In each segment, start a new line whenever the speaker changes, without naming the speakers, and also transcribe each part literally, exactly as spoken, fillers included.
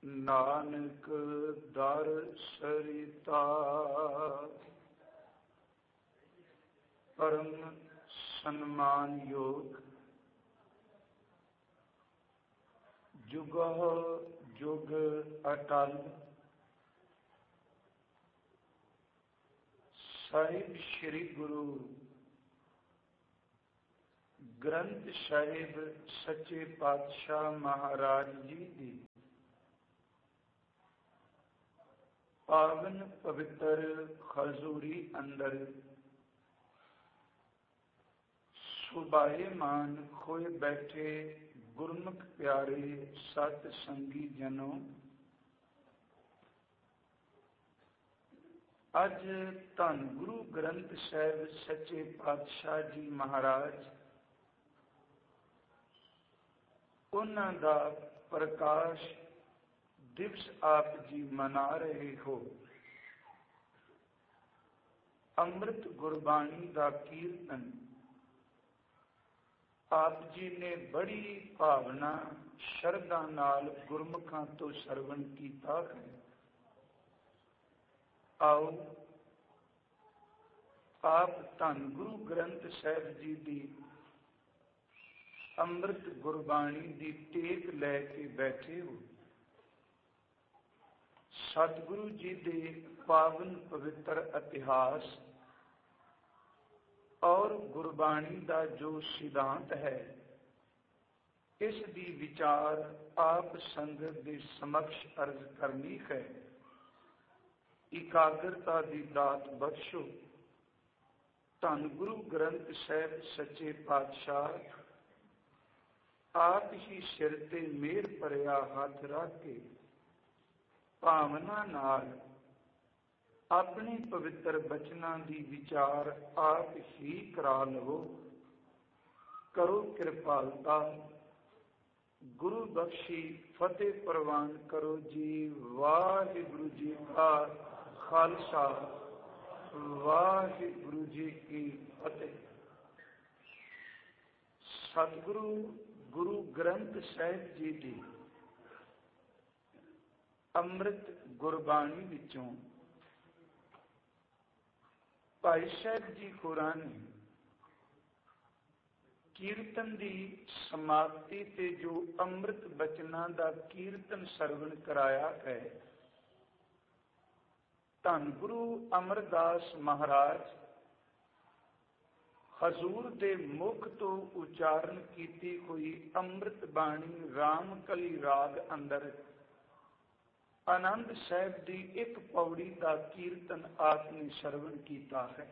ਨਾਨਕ ਦਰ ਸਰਿਤਾ ਪਰਮ ਸਨਮਾਨ ਯੋਗ ਜੁਗਹੁ ਜੁਗ ਅਟਲ ਸਾਹਿਬ ਸ੍ਰੀ ਗੁਰੂ ਗ੍ਰੰਥ ਸਾਹਿਬ ਸੱਚੇ ਪਾਤਸ਼ਾਹ ਮਹਾਰਾਜ ਜੀ ਦੀ ਪਾਵਨ ਪਵਿੱਤਰ ਹਜ਼ੂਰੀ ਅੰਦਰ ਸੁਭਾਏਮਾਨ ਹੋਏ ਬੈਠੇ ਗੁਰਮੁਖ ਪਿਆਰੇ ਸਤ ਸੰਗੀ ਜਨੋ, ਅੱਜ ਧੰਨ ਗੁਰੂ ਗ੍ਰੰਥ ਸਾਹਿਬ ਸੱਚੇ ਪਾਤਸ਼ਾਹ ਜੀ ਮਹਾਰਾਜ ਉਹਨਾਂ ਦਾ ਪ੍ਰਕਾਸ਼ ਦਿਵਸ ਆਪ ਜੀ ਮਨਾ ਰਹੇ ਹੋ। ਅੰਮ੍ਰਿਤ ਗੁਰਬਾਣੀ ਦਾ ਕੀਰਤਨ ਆਪ ਜੀ ਨੇ ਬੜੀ ਭਾਵਨਾ ਸ਼ਰਧਾ ਨਾਲ ਗੁਰਮੁਖਾਂ ਤੋਂ ਸਰਵਣ ਕੀਤਾ ਹੈ। ਆਓ ਆਪ ਧੰਨ ਗੁਰੂ ਗ੍ਰੰਥ ਸਾਹਿਬ ਜੀ ਦੀ ਅੰਮ੍ਰਿਤ ਗੁਰਬਾਣੀ ਦੀ ਟੇਕ ਲੈ ਕੇ ਬੈਠੇ ਹੋ। ਸਤਿਗੁਰੂ ਜੀ ਦੇ ਪਾਵਨ ਪਵਿੱਤਰ ਇਤਿਹਾਸ ਔਰ ਗੁਰਬਾਣੀ ਦਾ ਜੋ ਸਿਧਾਂਤ ਹੈ, ਇਸ ਦੀ ਵਿਚਾਰ ਆਪ ਸੰਗਤ ਦੇ ਸਮਕਸ਼ ਅਰਜ਼ ਕਰਨੀ ਹੈ। ਇਕਾਗਰਤਾ ਦੀ ਦਾਤ ਬਖਸ਼ੋ। ਧੰਨ ਗੁਰੂ ਗ੍ਰੰਥ ਸਾਹਿਬ ਸੱਚੇ ਪਾਤਸ਼ਾਹ ਆਪ ਹੀ ਸਿਰ ਤੇ ਮਿਹਰ ਭਰਿਆ ਹੱਥ ਰੱਖ ਕੇ ਭਾਵਨਾ ਨਾਲ ਆਪਣੇ ਪਵਿੱਤਰ ਬਚਨਾਂ ਦੀ ਵਿਚਾਰ ਆਪ ਹੀ ਕਰਾ ਲਵੋ। ਕਰੋ ਕਿਰਪਾਲਤਾ, ਗੁਰੂ ਬਖਸ਼ੀ ਫਤਿਹ ਪ੍ਰਵਾਨ ਕਰੋ ਜੀ। ਵਾਹਿਗੁਰੂ ਜੀ ਕਾ ਖਾਲਸਾ, ਵਾਹਿਗੁਰੂ ਜੀ ਕੀ ਫਤਿਹ। ਸਤਿਗੁਰੂ ਗੁਰੂ ਗ੍ਰੰਥ ਸਾਹਿਬ ਜੀ ਦੀ ਅੰਮ੍ਰਿਤ ਗੁਰਬਾਣੀ ਵਿੱਚੋਂ ਭਾਈ ਸਾਹਿਬ ਜੀ ਹੋਰਾਂ ਨੇ ਕੀਰਤਨ ਦੀ ਸਮਾਪਤੀ ਤੇ ਜੋ ਅੰਮ੍ਰਿਤ ਬਚਨਾਂ ਦਾ ਕੀਰਤਨ ਸਰਵਣ ਕਰਾਇਆ ਹੈ, ਧੰਨ ਗੁਰੂ ਅਮਰਦਾਸ ਮਹਾਰਾਜ ਹਜ਼ੂਰ ਦੇ ਮੁਖ ਤੋਂ ਉਚਾਰਨ ਕੀਤੀ ਹੋਈ ਅੰਮ੍ਰਿਤ ਬਾਣੀ ਰਾਮਕਲੀ ਰਾਗ ਅੰਦਰ ਆਨੰਦ ਸਾਹਿਬ ਦੀ ਇੱਕ ਪੌੜੀ ਦਾ ਕੀਰਤਨ ਆਪ ਨੇ ਸਰਵਣ ਕੀਤਾ ਹੈ।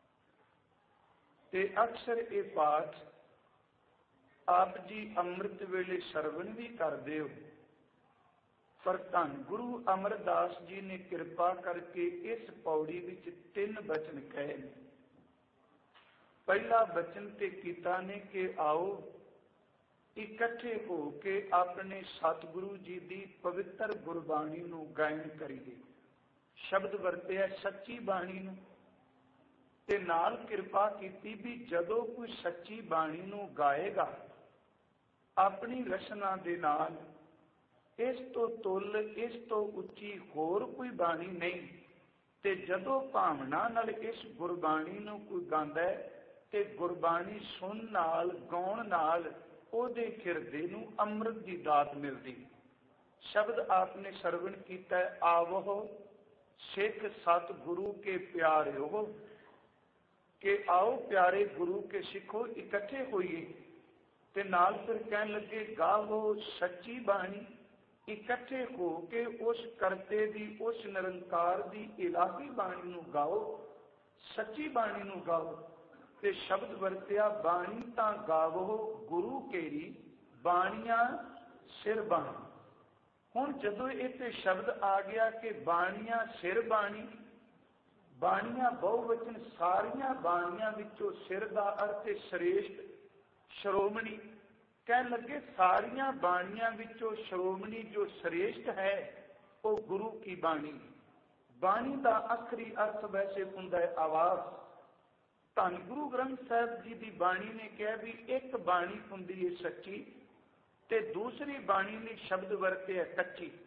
ਤੇ ਅਕਸਰ ਇਹ ਪਾਠ ਆਪ ਜੀ ਅੰਮ੍ਰਿਤ ਵੇਲੇ ਸਰਵਣ ਵੀ ਕਰਦੇ ਹੋ, ਪਰ ਧੰਨ ਗੁਰੂ ਅਮਰਦਾਸ ਜੀ ਨੇ ਕਿਰਪਾ ਕਰਕੇ ਇਸ ਪੌੜੀ ਵਿੱਚ ਤਿੰਨ ਬਚਨ ਕਹੇ ਨੇ। ਪਹਿਲਾ ਬਚਨ ਤੇ ਕੀਤਾ ਨੇ ਕਿ ਆਓ ਇਕੱਠੇ ਹੋ ਕੇ ਆਪਣੇ ਸਤਿਗੁਰੂ ਜੀ ਦੀ ਪਵਿੱਤਰ ਗੁਰਬਾਣੀ ਨੂੰ ਗਾਇਨ ਕਰੀਏ। ਸ਼ਬਦ ਵਰਤਿਆ ਸੱਚੀ ਬਾਣੀ ਨੂੰ, ਤੇ ਨਾਲ ਕਿਰਪਾ ਕੀਤੀ ਵੀ ਜਦੋਂ ਕੋਈ ਸੱਚੀ ਬਾਣੀ ਨੂੰ ਗਾਏਗਾ ਆਪਣੀ ਰਚਨਾ ਦੇ ਨਾਲ, ਇਸ ਤੋਂ ਤੁੱਲ ਇਸ ਤੋਂ ਉੱਚੀ ਹੋਰ ਕੋਈ ਬਾਣੀ ਨਹੀਂ। ਤੇ ਜਦੋਂ ਭਾਵਨਾ ਨਾਲ ਇਸ ਗੁਰਬਾਣੀ ਨੂੰ ਕੋਈ ਗਾਉਂਦਾ ਹੈ ਤੇ ਗੁਰਬਾਣੀ ਸੁਣਨ ਨਾਲ, ਗਾਉਣ ਨਾਲ ਉਹਦੇ ਹਿਰਦੇ ਨੂੰ ਅੰਮ੍ਰਿਤ ਦੀ ਦਾਤ ਮਿਲਦੀ। ਸ਼ਬਦ ਆਪਨੇ ਸਰਵਣ ਕੀਤਾ, ਆਵੋ ਸਿੱਖ ਸਤ ਗੁਰੂ ਕੇ ਪਿਆਰਿਓ, ਕਿ ਆਓ ਪਿਆਰੇ ਗੁਰੂ ਕੇ ਸਿੱਖੋ ਇਕੱਠੇ ਹੋਈਏ। ਤੇ ਨਾਲ ਫਿਰ ਕਹਿਣ ਲੱਗੇ ਗਾਵੋ ਸੱਚੀ ਬਾਣੀ, ਇਕੱਠੇ ਹੋ ਕੇ ਉਸ ਕਰਤੇ ਦੀ, ਉਸ ਨਿਰੰਕਾਰ ਦੀ ਇਲਾਹੀ ਬਾਣੀ ਨੂੰ ਗਾਓ, ਸੱਚੀ ਬਾਣੀ ਨੂੰ ਗਾਓ। ਤੇ ਸ਼ਬਦ ਵਰਤਿਆ ਬਾਣੀ ਤਾਂ ਗਾਵੋ ਗੁਰੂ ਕੇਰੀ, ਬਾਣੀਆਂ ਸਿਰ ਬਾਣੀ। ਹੁਣ ਜਦੋਂ ਇੱਥੇ ਸ਼ਬਦ ਆ ਗਿਆ ਕਿ ਬਾਣੀਆਂ ਸਿਰ ਬਾਣੀ, ਬਾਣੀਆਂ ਬਹੁਵਚਨ, ਸਾਰੀਆਂ ਬਾਣੀਆਂ ਵਿੱਚੋਂ ਸਿਰ ਦਾ ਅਰਥ ਹੈ ਸ੍ਰੇਸ਼ਟ, ਸ਼੍ਰੋਮਣੀ। ਕਹਿਣ ਲੱਗੇ ਸਾਰੀਆਂ ਬਾਣੀਆਂ ਵਿੱਚੋਂ ਸ਼੍ਰੋਮਣੀ ਜੋ ਸ੍ਰੇਸ਼ਟ ਹੈ ਉਹ ਗੁਰੂ ਕੀ ਬਾਣੀ। ਬਾਣੀ ਦਾ ਆਖਰੀ ਅਰਥ ਵੈਸੇ ਹੁੰਦਾ ਹੈ ਆਵਾਜ਼। ਧੰਨ ਗੁਰੂ ਗ੍ਰੰਥ ਸਾਹਿਬ ਜੀ ਦੀ ਬਾਣੀ ਨੇ ਕਿਹਾ ਵੀ ਇੱਕ ਬਾਣੀ ਹੁੰਦੀ ਹੈ ਸੱਚੀ, ਤੇ ਦੂਸਰੀ ਬਾਣੀ ਨੇ ਸ਼ਬਦ ਵਰਤੇ ਹੈ ਕੱਚੀ।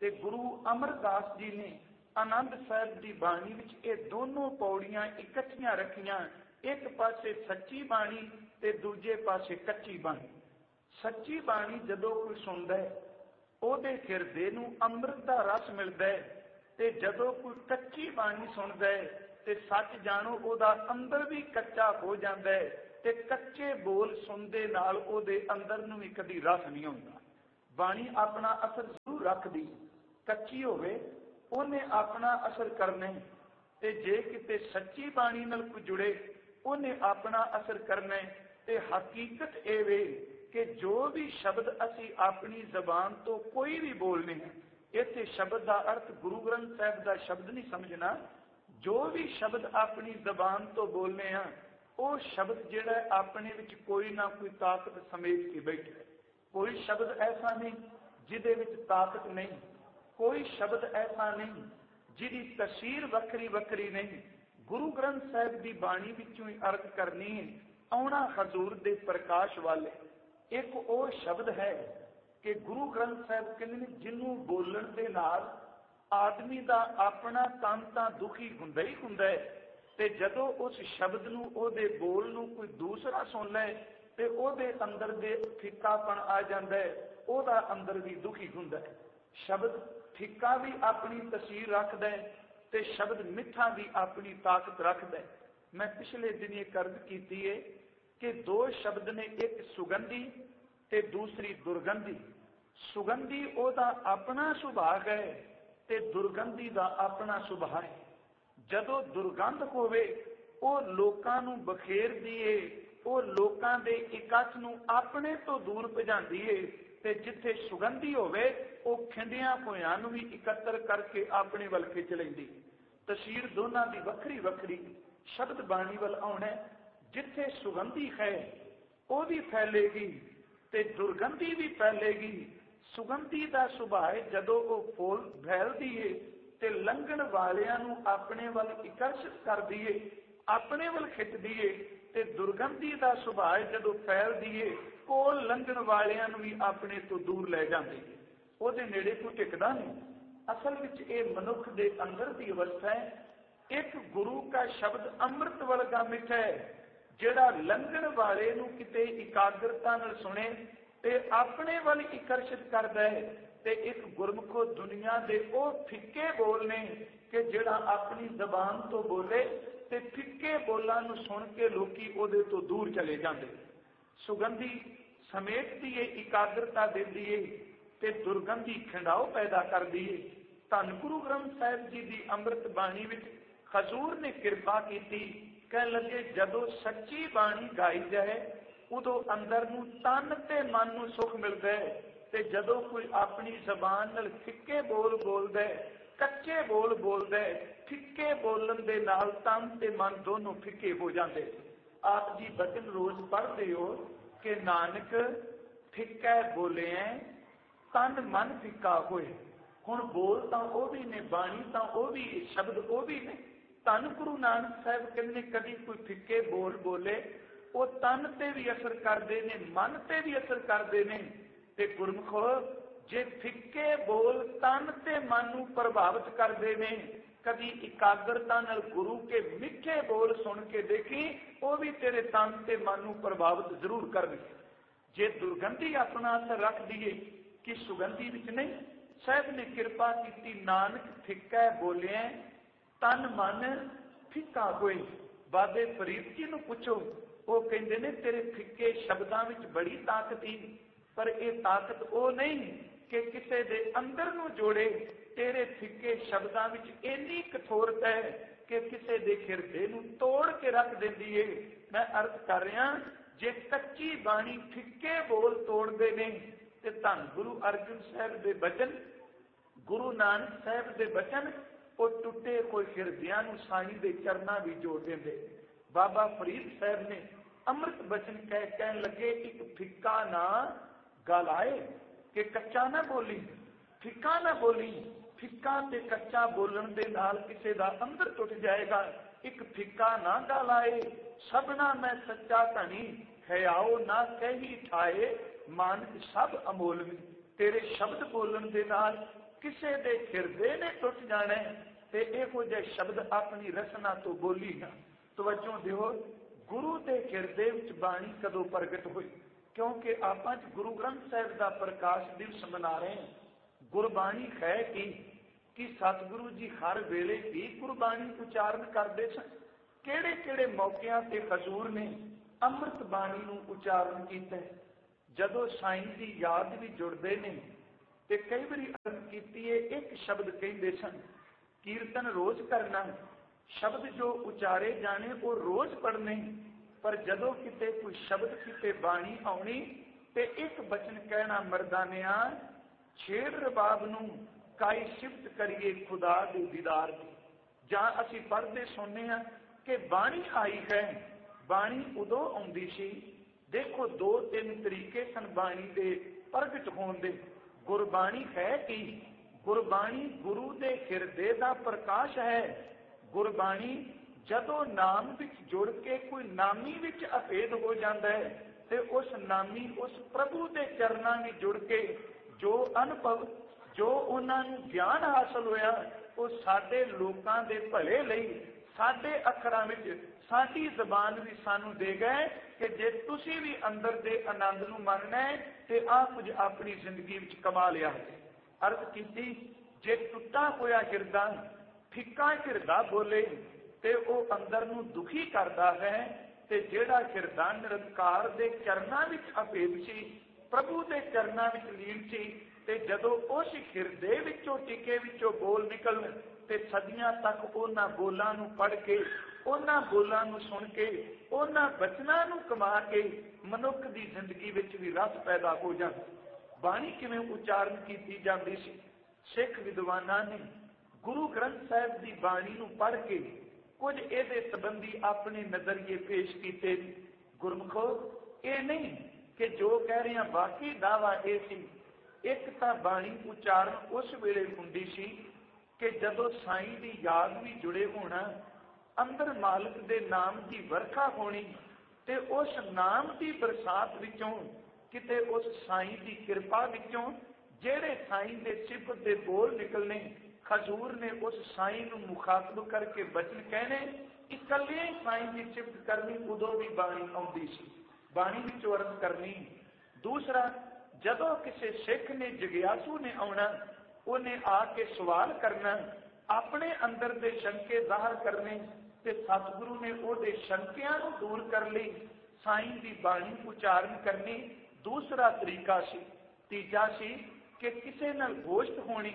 ਤੇ ਗੁਰੂ ਅਮਰਦਾਸ ਜੀ ਨੇ ਆਨੰਦ ਸਾਹਿਬ ਦੀ ਬਾਣੀ ਵਿੱਚ ਇਹ ਦੋਨੋਂ ਪੌੜੀਆਂ ਇਕੱਠੀਆਂ ਰੱਖੀਆਂ। ਇੱਕ ਪਾਸੇ ਸੱਚੀ ਬਾਣੀ ਤੇ ਦੂਜੇ ਪਾਸੇ ਕੱਚੀ ਬਾਣੀ। ਸੱਚੀ ਬਾਣੀ ਜਦੋਂ ਕੋਈ ਸੁਣਦਾ ਹੈ ਉਹਦੇ ਹਿਰਦੇ ਨੂੰ ਅੰਮ੍ਰਿਤ ਦਾ ਰਸ ਮਿਲਦਾ ਹੈ, ਤੇ ਜਦੋਂ ਕੋਈ ਕੱਚੀ ਬਾਣੀ ਸੁਣਦਾ ਹੈ ਤੇ ਸੱਚ ਜਾਣੋ ਉਹਦਾ ਅੰਦਰ ਵੀ ਕੱਚਾ ਹੋ ਜਾਂਦਾ ਹੈ, ਤੇ ਕੱਚੇ ਬੋਲ ਸੁਣਦੇ ਨਾਲ ਉਹਦੇ ਅੰਦਰ ਨੂੰ ਵੀ ਕਦੀ ਰਸ ਨਹੀਂ ਹੁੰਦਾ। ਬਾਣੀ ਆਪਣਾ ਅਸਰ ਜ਼ਰੂਰ ਰੱਖਦੀ, ਕੱਚੀ ਹੋਵੇ ਉਹਨੇ ਆਪਣਾ ਅਸਰ ਕਰਨਾ, ਤੇ ਜੇ ਕਿਤੇ ਸੱਚੀ ਬਾਣੀ ਨਾਲ ਕੋਈ ਜੁੜੇ ਉਹਨੇ ਆਪਣਾ ਅਸਰ ਕਰਨਾ। ਤੇ ਹਕੀਕਤ ਇਹ ਵੇ ਕਿ ਜੋ ਵੀ ਸ਼ਬਦ ਅਸੀਂ ਆਪਣੀ ਜ਼ਬਾਨ ਤੋਂ ਕੋਈ ਵੀ ਬੋਲਨੇ ਹਾਂ, ਇੱਥੇ ਸ਼ਬਦ ਦਾ ਅਰਥ ਗੁਰੂ ਗ੍ਰੰਥ ਸਾਹਿਬ ਦਾ ਸ਼ਬਦ ਨਹੀਂ ਸਮਝਣਾ। ਜੋ ਵੀ ਸ਼ਬਦ ਆਪਣੀ ਜ਼ਬਾਨ ਤੋਂ ਬੋਲਨੇ ਹਾਂ ਉਹ ਸ਼ਬਦ ਜਿਹੜਾ ਆਪਣੇ ਵਿੱਚ ਕੋਈ ਨਾ ਕੋਈ ਤਾਕਤ ਸਮੇਟ ਕੇ ਬੈਠਾ। ਕੋਈ ਸ਼ਬਦ ਐਸਾ ਨਹੀਂ ਜਿਹਦੇ ਵਿੱਚ ਤਾਕਤ ਨਹੀਂ, ਕੋਈ ਸ਼ਬਦ ਐਸਾ ਨਹੀਂ ਜਿਹਦੀ ਤਸੀਰ ਵੱਖਰੀ ਵੱਖਰੀ ਨਹੀਂ। ਗੁਰੂ ਗ੍ਰੰਥ ਸਾਹਿਬ ਦੀ ਬਾਣੀ ਵਿੱਚੋਂ ਹੀ ਅਰਥ ਕਰਨੀ ਹੈ ਆਉਣਾ ਹਜ਼ੂਰ ਦੇ ਪ੍ਰਕਾਸ਼ ਵਾਲੇ। ਇੱਕ ਉਹ ਸ਼ਬਦ ਹੈ ਕਿ ਗੁਰੂ ਗ੍ਰੰਥ ਸਾਹਿਬ ਕਹਿੰਦੇ ਨੇ ਜਿਹਨੂੰ ਬੋਲਣ ਦੇ ਨਾਲ ਆਦਮੀ ਦਾ ਆਪਣਾ ਤਨ ਤਾਂ ਦੁਖੀ ਹੁੰਦਾ ਹੀ ਹੁੰਦਾ ਹੈ, ਤੇ ਜਦੋਂ ਉਸ ਸ਼ਬਦ ਨੂੰ ਉਹਦੇ ਬੋਲ ਨੂੰ ਕੋਈ ਦੂਸਰਾ ਸੁਣ ਲੈ ਤੇ ਉਹਦੇ ਅੰਦਰ ਦੇ ਫਿੱਕਾਪਣ ਆ ਜਾਂਦਾ ਹੈ, ਉਹਦਾ ਅੰਦਰ ਵੀ ਦੁਖੀ ਹੁੰਦਾ ਹੈ। ਸ਼ਬਦ ਫਿੱਕਾ ਵੀ ਆਪਣੀ ਤਸੀਰ ਰੱਖਦਾ ਹੈ ਤੇ ਸ਼ਬਦ ਮਿੱਠਾ ਵੀ ਆਪਣੀ ਤਾਕਤ ਰੱਖਦਾ ਹੈ। ਮੈਂ ਪਿਛਲੇ ਦਿਨ ਇਹ ਕਰਦ ਕੀਤੀ ਹੈ ਕਿ ਦੋ ਸ਼ਬਦ ਨੇ, ਇੱਕ ਸੁਗੰਧੀ ਤੇ ਦੂਸਰੀ ਦੁਰਗੰਧੀ। ਸੁਗੰਧੀ ਉਹਦਾ ਆਪਣਾ ਸੁਭਾਅ ਹੈ ਤੇ ਦੁਰਗੰਧੀ ਦਾ ਆਪਣਾ ਸੁਭਾਅ ਹੈ। ਜਦੋਂ ਦੁਰਗੰਧ ਹੋਵੇ ਉਹ ਲੋਕਾਂ ਨੂੰ ਬਖੇਰਦੀ ਏ, ਉਹ ਲੋਕਾਂ ਦੇ ਇਕੱਠ ਨੂੰ ਆਪਣੇ ਤੋਂ ਦੂਰ ਭਜਾਉਂਦੀ ਏ, ਤੇ ਜਿੱਥੇ ਸੁਗੰਧੀ ਹੋਵੇ ਉਹ ਖਿੰਡਿਆਂ ਹੋਇਆਂ ਨੂੰ ਵੀ ਇਕੱਤਰ ਕਰਕੇ ਆਪਣੇ ਵੱਲ ਖਿੱਚ ਲੈਂਦੀ। ਤਸੀਰ ਦੋਨਾਂ ਦੀ ਵੱਖਰੀ ਵੱਖਰੀ। ਸ਼ਬਦ ਬਾਣੀ ਵੱਲ ਆਉਣਾ, ਜਿੱਥੇ ਸੁਗੰਧੀ ਹੈ ਉਹ ਵੀ ਫੈਲੇਗੀ ਤੇ ਦੁਰਗੰਧੀ ਵੀ ਫੈਲੇਗੀ। ਸੁਗੰਧੀ ਦਾ ਸੁਭਾਅ ਜਦੋਂ ਉਹ ਫੁੱਲ ਫੈਲਦੀ ਏ ਤੇ ਲੰਘਣ ਵਾਲਿਆਂ ਨੂੰ ਆਪਣੇ ਵੱਲ ਇਕਰਸ਼ਿਤ ਕਰਦੀ ਏ, ਆਪਣੇ ਵੱਲ ਖਿੱਚਦੀ ਏ, ਤੇ ਦੁਰਗੰਧੀ ਦਾ ਸੁਭਾਅ ਜਦੋਂ ਫੈਲਦੀ ਏ ਕੋਲ ਲੰਘਣ ਵਾਲਿਆਂ ਨੂੰ ਵੀ ਆਪਣੇ ਤੋਂ ਦੂਰ ਲੈ ਜਾਂਦੀ ਏ, ਉਹਦੇ ਨੇੜੇ ਕੋਈ ਟਿਕਦਾ ਨਹੀਂ। ਅਸਲ ਵਿੱਚ ਇਹ ਮਨੁੱਖ ਦੇ ਅੰਦਰ ਦੀ ਅਵਸਥਾ ਹੈ। ਇੱਕ ਗੁਰੂ ਦਾ ਸ਼ਬਦ ਅੰਮ੍ਰਿਤ ਵਰਗਾ ਮਿੱਠਾ ਹੈ, ਜਿਹੜਾ ਲੰਘਣ ਵਾਲੇ ਨੂੰ ਕਿਤੇ ਇਕਾਗਰਤਾ ਨਾਲ ਸੁਣੇ ਤੇ ਆਪਣੇ ਵੱਲ ਇਕਰਸ਼ਿਤ ਕਰਦਾ ਹੈ। ਤੇ ਇੱਕ ਗੁਰਮੁਖੋ ਦੁਨੀਆ ਦੇ ਉਹ ਫਿੱਕੇ ਬੋਲ ਨੇ ਕਿ ਜਿਹੜਾ ਆਪਣੀ ਜ਼ਬਾਨ ਤੋਂ ਬੋਲੇ ਤੇ ਫਿੱਕੇ ਬੋਲਾਂ ਨੂੰ ਸੁਣ ਕੇ ਲੋਕੀ ਉਹਦੇ ਤੋਂ ਦੂਰ ਚਲੇ ਜਾਂਦੇ। ਸੁਗੰਧੀ ਸਮੇਟਦੀ ਏ, ਇਕਾਗਰਤਾ ਦਿੰਦੀ ਏ, ਤੇ ਦੁਰਗੰਧੀ ਖਿੰਡਾਓ ਪੈਦਾ ਕਰਦੀ ਏ। ਧੰਨ ਗੁਰੂ ਗ੍ਰੰਥ ਸਾਹਿਬ ਜੀ ਦੀ ਅੰਮ੍ਰਿਤ ਬਾਣੀ ਵਿੱਚ ਹਜ਼ੂਰ ਨੇ ਕਿਰਪਾ ਕੀਤੀ। ਕਹਿਣ ਲੱਗੇ ਜਦੋਂ ਸੱਚੀ ਬਾਣੀ ਗਾਈ ਜਾਏ ਉਦੋਂ ਅੰਦਰ ਨੂੰ ਤਨ ਤੇ ਮਨ ਨੂੰ ਸੁੱਖ ਮਿਲਦਾ ਹੈ, ਤੇ ਜਦੋਂ ਕੋਈ ਆਪਣੀ ਜ਼ਬਾਨ ਨਾਲ ਫਿੱਕੇ ਬੋਲ ਬੋਲਦਾ ਹੈ, ਕੱਚੇ ਬੋਲ ਬੋਲਦਾ ਹੈ, ਫਿੱਕੇ ਬੋਲਣ ਦੇ ਨਾਲ ਤਨ ਤੇ ਮਨ ਦੋਨੋਂ ਫਿੱਕੇ ਹੋ ਜਾਂਦੇ। ਆਪ ਜੀ ਬਚਨ ਰੋਜ਼ ਪੜ੍ਹਦੇ ਹੋ ਕਿ ਨਾਨਕ ਫਿੱਕਾ ਬੋਲਿਆ ਤਨ ਮਨ ਫਿੱਕਾ ਹੋਏ। ਹੁਣ ਬੋਲ ਤਾਂ ਉਹ ਵੀ ਨੇ, ਬਾਣੀ ਤਾਂ ਉਹ ਵੀ, ਸ਼ਬਦ ਉਹ ਵੀ ਨੇ। ਧੰਨ ਗੁਰੂ ਨਾਨਕ ਸਾਹਿਬ ਕਹਿੰਦੇ ਕਦੀ ਕੋਈ ਫਿੱਕੇ ਬੋਲ ਬੋਲੇ ਉਹ ਤਨ ਤੇ ਵੀ ਅਸਰ ਕਰਦੇ ਨੇ, ਮਨ ਤੇ ਵੀ ਅਸਰ ਕਰਦੇ ਨੇ। ਤੇ ਗੁਰਮੁਖੋ ਜੇ ਫਿੱਕੇ ਬੋਲ ਤਨ ਤੇ ਮਨ ਨੂੰ ਪ੍ਰਭਾਵਿਤ ਕਰਦੇ ਨੇ, ਕਦੀ ਇਕਾਗਰਤਾ ਨਾਲ ਗੁਰੂ ਕੇ ਮਿੱਠੇ ਬੋਲ ਸੁਣ ਕੇ ਦੇਖੀ, ਉਹ ਵੀ ਤੇਰੇ ਤਨ ਤੇ ਮਨ ਨੂੰ ਪ੍ਰਭਾਵਿਤ ਜ਼ਰੂਰ ਕਰਨਗੇ। ਜੇ ਦੁਰਗੰਧੀ ਆਪਣਾ ਅਸਰ ਰੱਖਦੀ ਏ ਕਿ ਸੁਗੰਧੀ ਵਿੱਚ ਨਹੀਂ, ਸਾਹਿਬ ਨੇ ਕਿਰਪਾ ਕੀਤੀ ਨਾਨਕ ਫਿੱਕਾ ਬੋਲਿਆ ਤਨ ਮਨ ਫਿੱਕਾ ਹੋਏ। ਬਾਬੇ ਫਰੀਦ ਜੀ ਨੂੰ ਪੁੱਛੋ, ਉਹ ਕਹਿੰਦੇ ਨੇ ਤੇਰੇ ਫਿੱਕੇ ਸ਼ਬਦਾਂ ਵਿੱਚ ਬੜੀ ਤਾਕਤ ਹੀ, ਪਰ ਇਹ ਤਾਕਤ ਉਹ ਨਹੀਂ ਕਿ ਕਿਸੇ ਦੇ ਅੰਦਰ ਨੂੰ ਜੋੜੇ। ਤੇਰੇ ਫਿੱਕੇ ਸ਼ਬਦਾਂ ਵਿੱਚ ਇੰਨੀ ਕਠੋਰਤਾ ਹੈ ਕਿ ਕਿਸੇ ਦੇ ਹਿਰਦੇ ਨੂੰ ਤੋੜ ਕੇ ਰੱਖ ਦਿੰਦੀ ਏ। ਮੈਂ ਅਰਥ ਕਰ ਰਿਹਾ, ਜੇ ਕੱਚੀ ਬਾਣੀ ਫਿੱਕੇ ਬੋਲ ਤੋੜਦੇ ਨੇ ਤੇ ਧੰਨ ਗੁਰੂ ਅਰਜਨ ਸਾਹਿਬ ਦੇ ਬਚਨ, ਗੁਰੂ ਨਾਨਕ ਸਾਹਿਬ ਦੇ ਬਚਨ ਉਹ ਟੁੱਟੇ ਕੋਈ ਹਿਰਦਿਆਂ ਨੂੰ ਸਾਈਂ ਦੇ ਚਰਨਾਂ ਵੀ ਜੋੜ ਦਿੰਦੇ। ਬਾਬਾ ਫਰੀਦ ਸਾਹਿਬ ਨੇ ਅੰਮ੍ਰਿਤ ਬਚਨ ਕਹਿ ਕਹਿਣ ਲੱਗੇ ਇੱਕ ਫਿੱਕਾ ਨਾ ਗਾਲਾਏ, ਕਿ ਕੱਚਾ ਨਾ ਬੋਲੀ, ਫਿੱਕਾ ਨਾ ਬੋਲੀ। ਫਿੱਕਾ ਤੇ ਕੱਚਾ ਬੋਲਣ ਦੇ ਨਾਲ ਕਿਸੇ ਦਾ ਅੰਦਰ ਟੁੱਟ ਜਾਏਗਾ। ਇੱਕ ਫਿੱਕਾ ਨਾ ਗਾਲਾਏ ਸਭਨਾ ਮੈਂ ਸੱਚਾ ਧਣੀ, ਹਿਆਓ ਨਾ ਕਹੀ ਠਾਏ ਮਾਨਕ ਸਭ ਅਮੋਲਵੀ। ਤੇਰੇ ਸ਼ਬਦ ਬੋਲਣ ਦੇ ਨਾਲ किसे दे हिरदे ने टुट जाना ते इहो जे शब्द अपनी रसना तो बोली ना। तवज्जो दिओ, गुरु के हिरदे विच बाणी कदों प्रगट हुई? क्योंकि आप गुरु ग्रंथ साहिब का प्रकाश दिवस मना रहे हैं। गुरबाणी है कि कि सतगुरु जी हर वेले ही गुरबाणी उचारण करते सन। किहड़े किहड़े मौकिਆਂ ते हजूर ने अमृत बाणी नूं उचारण किया? जदों साईं की याद भी जुड़ते हैं तो कई बारी अर्ज की एक शब्द कहते सन, कीर्तन रोज करना, शब्द जो उचारे जाने वो रोज पढ़ने, पर जदों किते कोई शब्द किते बाणी आउणी ते एक बचन कहना, मरदानिया छेड़ रबाब नूं काई सिफत करिए खुदा दे दीदार दी। जां असीं पढ़ते सुनने हैं कि बाणी आई है, बाणी उदों आउंदी सी। देखो दो तीन तरीके सन बाणी दे प्रगट होण दे। गुरबाणी है कि गुरबाणी गुरु दे हिरदे दा प्रकाश है। गुरबाणी जदों नाम विच जुड़ के कोई नामी विच अभेद हो जाता है तो उस नामी उस प्रभु के चरणों में जुड़ के जो अनुभव जो उन्होंने ज्ञान हासिल होया वो साडे लोकां दे भले लई साडे अखरां विच साडी जबान भी सानू दे गए कि जे तुसी भी अंदर दे आनंद नूं मनना है तो आ कुछ अपनी जिंदगी विच कमा लिया है। अर्ज कीती, जे टुटा होया हिरदा फिक्का हिरदा बोले ते वो अंदर नूं दुखी करता है, ते जेड़ा हिरदा निरंकार दे चरनां विच अभेद सी, प्रभु दे चरनां विच लीन सी, ते जदों उस हिरदे विचों टिके विचों बोल निकलन ते सदियां तक उन्हां बोलां नूं पढ़ के उन्हां बोलां नूं सुन के उन्हां बचनां नूं कमा के मनुख दी जिंदगी विच भी रस पैदा हो जांदा। बाणी किवें उचारण कीती जांदी सी? सिख विद्वानां ने गुरु ग्रंथ साहिब की बाणी नूं पढ़ के कुछ इहदे संबंधी अपने नजरिए पेश किए। गुरमुखो, ये नहीं कि जो कह रहे हैं बाकी दावा ये सी। एक तां बाणी उचारण उस वेले हुंदी सी कि जदों साईं की याद भी जुड़े होना, अंदर मालिक दे नाम की वर्खा होनी ते उस नाम की बरसात विचों किते उस साईं की कृपा विचों जेड़े साईं दे सिफत दे बोल निकलने, हजूर ने उस साईं नूं मुखातब करके बचन कहने, इकल्ले साईं की सिफत करनी, उदों भी बाणी आउंदी सी, बाणी विचों अर्ज करनी। दूसरा, जदों किसी सिख ने जगियासू ने आउणा, उन्हें आके सवाल करना, अपने अंदर दे शंके जाहिर करने ते सतगुरु ने उहदे शंकियां नूं दूर कर लई साईं दी बाणी उचारण करनी दूसरा तरीका सी। तीजा सी कि किसी नाल गोश्त होनी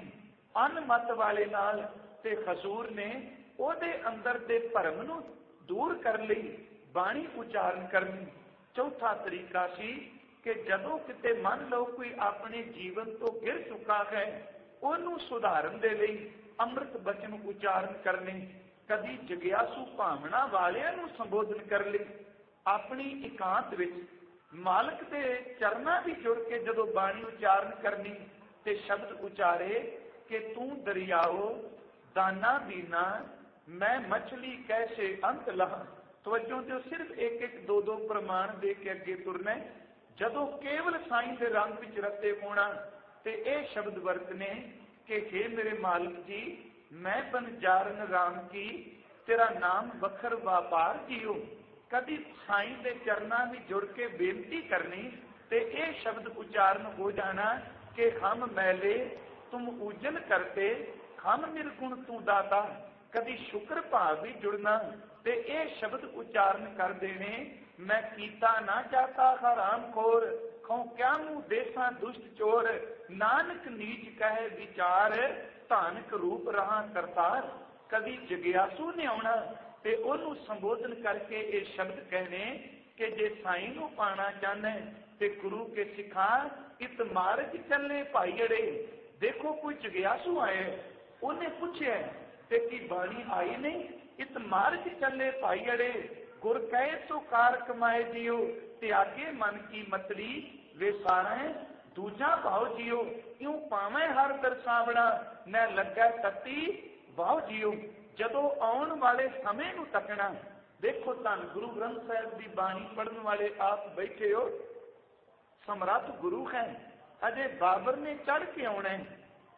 अनमत वाले नाल ते हजूर ने उहदे अंदर दे भरम नूं दूर कर लई बाणी उचारण करनी। चौथा तरीका सी कि जदों किते मान लो कोई अपने जीवन तो गिर चुका है, उन्होंने सुधारन दे लई अमृत बचन उचारण करने। कदी जगियासू भावना वालियां नूं संबोधन कर लई अपनी एकांत विच मालिक दे चरनां भी जुड़ के जदों बाणी उचारण करनी ते शब्द उचारे कि तू दरियाओ दाना दीना मैं मछली कैसे अंत लहा। तवज्जो दिओ, सिर्फ एक एक दो दो प्रमाण दे के अगे तुरना। जदों केवल साईं दे रंग विच रते होना ते यह शब्द वरतने कि हे मेरे मालिक जी, मैं बनजारन राम की तेरा नाम बखर व्यापार जियो। कभी साईं के चरणों में जुड़ के बेनती करनी ते यह शब्द उच्चारण हो जाना कि हम मैले तुम उजल करते, हम निर्गुण तू दाता। कभी शुक्र भाव भी जुड़ना ते यह शब्द उच्चारण कर देने, मैं कीता ना जाता हराम खोर, खौ क्या मुँह देसा दुष्ट चोर, नानक नीच कहे विचार, धानक रूप रहा करतार। कभी जगियासू ने आना ते ओनू संबोधन करके ये शब्द कहने कि जे साईं नूं पाना चाहना ते गुरु के सिखा इत मार्ग चलने भाई अड़े। देखो कोई जगियासू आए, उन्हें पूछे ते की बाणी आई नहीं, इत मार्ग चले भाई अड़े, गुर कहे तो कार कमाए जियो, त्यागे मन की मतली वे सारे दूजा भाव जियो, यूं पावे हर दरसावड़ा न लगा तती भाव जियो। जदों आउण वाले समय नूं तकना। देखो धन गुरु ग्रंथ साहिब की बाणी पढ़ने वाले आप बैठे हो, समर्थ गुरु है, अजे बाबर ने चढ़ के आना है,